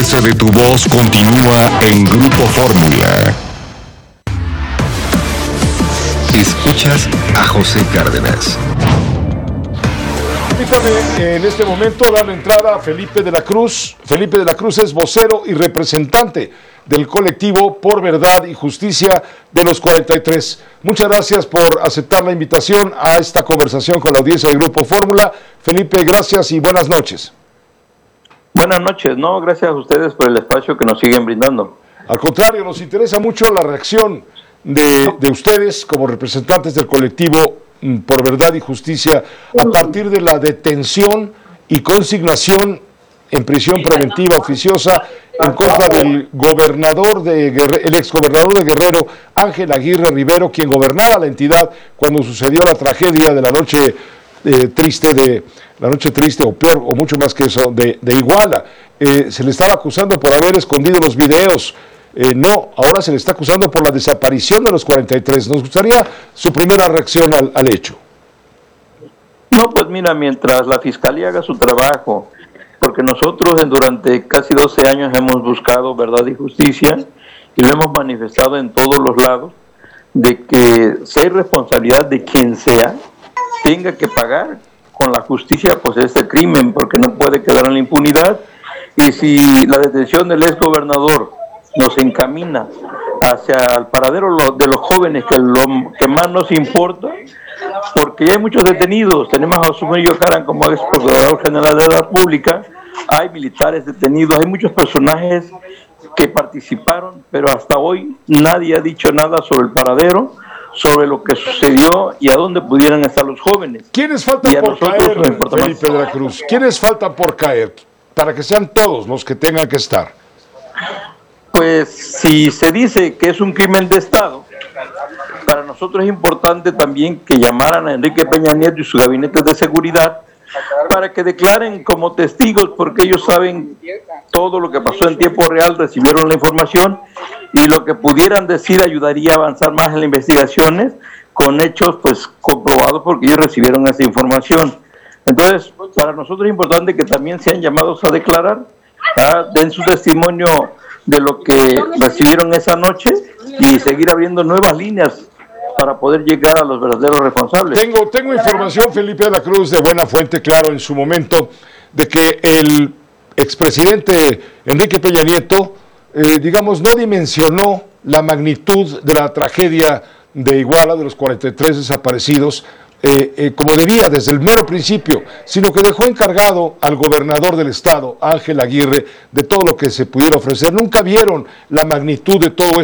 fuerza de tu voz continúa en Grupo Fórmula. Escuchas a José Cárdenas. Permítame en este momento darle entrada a Felipe de la Cruz. Felipe de la Cruz es vocero y representante del colectivo Por Verdad y Justicia de los 43. Muchas gracias por aceptar la invitación a esta conversación con la audiencia del Grupo Fórmula. Felipe, gracias y buenas noches. Buenas noches, gracias a ustedes por el espacio que nos siguen brindando. Al contrario, nos interesa mucho la reacción de ustedes como representantes del colectivo Por Verdad y Justicia a partir de la detención y consignación en prisión preventiva oficiosa en contra del gobernador el exgobernador de Guerrero, Ángel Aguirre Rivero, quien gobernaba la entidad cuando sucedió la tragedia de la noche triste o peor o mucho más que eso de Iguala. Se le estaba acusando por haber escondido los videos. Ahora se le está acusando por la desaparición de los 43. Nos gustaría su primera reacción al hecho. Pues mira, mientras la Fiscalía haga su trabajo, porque nosotros durante casi 12 años hemos buscado verdad y justicia y lo hemos manifestado en todos los lados, de que si hay responsabilidad de quien sea, tenga que pagar con la justicia pues este crimen, porque no puede quedar en la impunidad. Y si la detención del exgobernador nos encamina hacia el paradero de los jóvenes, que lo que más nos importa, porque ya hay muchos detenidos. Tenemos a José Murillo Caram como ex procurador general de la República, hay militares detenidos, hay muchos personajes que participaron, pero hasta hoy nadie ha dicho nada sobre el paradero, sobre lo que sucedió y a dónde pudieran estar los jóvenes. ¿Quiénes faltan por caer, Felipe de la Cruz? ¿Quiénes faltan por caer para que sean todos los que tengan que estar? Pues si se dice que es un crimen de Estado, para nosotros es importante también que llamaran a Enrique Peña Nieto y su gabinete de seguridad para que declaren como testigos, porque ellos saben todo lo que pasó en tiempo real, recibieron la información y lo que pudieran decir ayudaría a avanzar más en las investigaciones con hechos pues comprobados, porque ellos recibieron esa información. Entonces, para nosotros es importante que también sean llamados a declarar, den su testimonio de lo que recibieron esa noche y seguir abriendo nuevas líneas para poder llegar a los verdaderos responsables. Tengo información, Felipe de la Cruz, de buena fuente, claro, en su momento, de que el expresidente Enrique Peña Nieto, no dimensionó la magnitud de la tragedia de Iguala, de los 43 desaparecidos, como debía desde el mero principio, sino que dejó encargado al gobernador del estado, Ángel Aguirre, de todo lo que se pudiera ofrecer. Nunca vieron la magnitud de todo